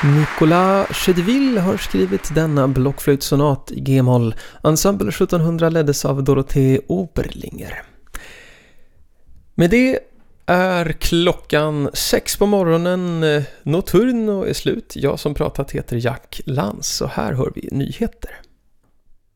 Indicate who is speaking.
Speaker 1: Nicolas Chedeville har skrivit denna blockflöjtsonat i G-moll. Ensemble 1700 leddes av Dorothée Oberlinger. Med det är klockan 6 på morgonen. Nocturno är slut. Jag som pratat heter Jack Lantz och här hör vi nyheter.